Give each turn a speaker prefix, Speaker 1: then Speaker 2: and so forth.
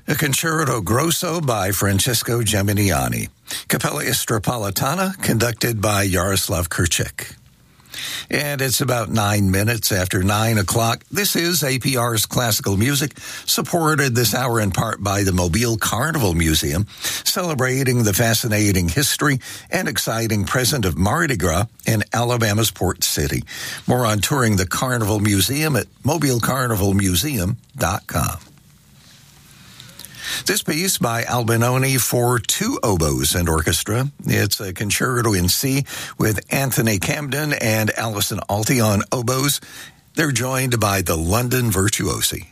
Speaker 1: A Concerto Grosso by Francesco Geminiani. Capella Istropolitana, conducted by Jaroslav Kurchik. And it's about 9 minutes after 9 o'clock. This is APR's Classical Music, supported this hour in part by the Mobile Carnival Museum, celebrating the fascinating history and exciting present of Mardi Gras in Alabama's Port City. More on touring the Carnival Museum at mobilecarnivalmuseum.com. This piece by Albinoni for two oboes and orchestra. It's a concerto in C with Anthony Camden and Alison Alty on oboes. They're joined by the London Virtuosi.